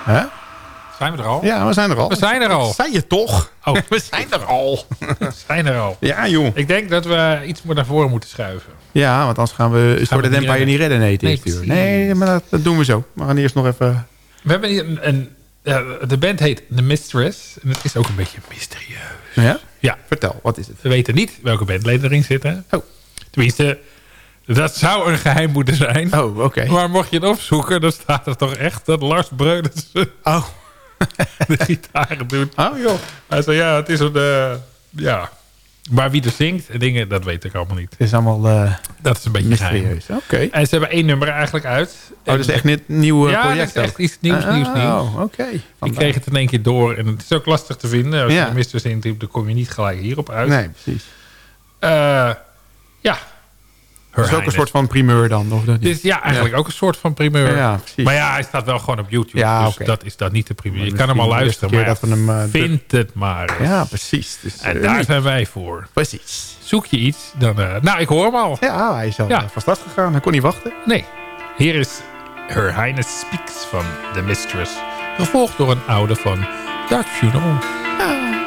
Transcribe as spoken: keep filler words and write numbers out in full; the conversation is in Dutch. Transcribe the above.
Huh? Zijn we er al? Ja, we zijn er al. We zijn er al. Dat zei je toch? Oh. We zijn er al. We zijn er al. Ja, joh. Ik denk dat we iets meer naar voren moeten schuiven. Ja, want anders gaan we Sword we and niet Empire redden. niet redden. Nee, het Nee, eerste uur. precies. Nee, maar dat, dat doen we zo. We gaan eerst nog even... We hebben hier een... een ja, de band heet The Mistress. En het is ook een beetje mysterieus. Ja? Ja. Vertel, wat is het? We weten niet welke bandleden erin zitten. Oh. Tenminste, dat zou een geheim moeten zijn. Oh, oké. Okay. Maar mocht je het opzoeken, dan staat er toch echt dat Lars Breudens Oh. de gitaren doet. Oh, joh. Hij zei, ja, het is een... Uh, ja. Maar wie er zingt en dingen, dat weet ik allemaal niet. Het is allemaal uh, dat is een beetje geheim. mysterieus. Oké. Okay. En ze hebben één nummer eigenlijk uit. Oh, dat is echt net een nieuw ja, project. Ja, dat is echt iets nieuws, ah, nieuws, nieuws. Oh, oké. Okay. Ik kreeg het in één keer door. En het is ook lastig te vinden. Als ja. je de Mistress intypt, dan kom je niet gelijk hierop uit. Nee, precies. Uh, ja. Dat is ook een soort van primeur dan? Of dat niet? Dus ja, eigenlijk ja. ook een soort van primeur. Ja, precies. Maar ja, hij staat wel gewoon op YouTube. Ja, dus okay. dat is dan niet de primeur. Je kan hem al luisteren, maar dat we hem, uh, vind het maar eens. Ja, precies. Dus, en uh, daar niet. zijn wij voor. Precies. Zoek je iets, dan... Uh, nou, ik hoor hem al. Ja, hij is al ja. van start gegaan. Hij kon niet wachten. Nee. Hier is Her Highness Speaks van The Mistress. Gevolgd door een oude van Dark Funeral. Ah.